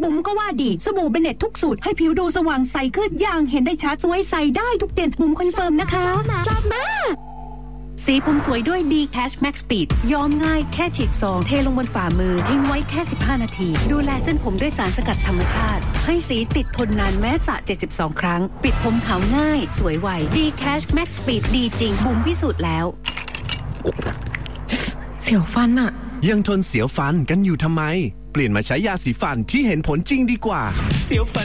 บุ๋มก็ว่าดีสบู่เบเน็ตทุกสูตรให้ผิวดูสว่างใสขึ้นอย่างเห็นได้ชัดสวยใสได้ทุกเดือนบุ๋มคอนเฟิร์มนะคะชอบมากสีผมสวยด้วย D-Cash Max Speed ย้อมง่ายแค่ฉีกซองเทลงบนฝ่ามือทิ้งไว้แค่15นาทีดูแลเส้นผมด้วยสารสกัดธรรมชาติให้สีติดทนนานแม้สระ72ครั้งปิดผมขาวง่ายสวยไว D-Cash Max Speed ดีจริงบุ๋มพิสูจน์แล้วเสียวฟันอะยังทนเสียวฟันกันอยู่ทำไมเปลี่ยนมาใช้ยาสีฟันที่เห็นผลจริงดีกว่าเสียวฟัน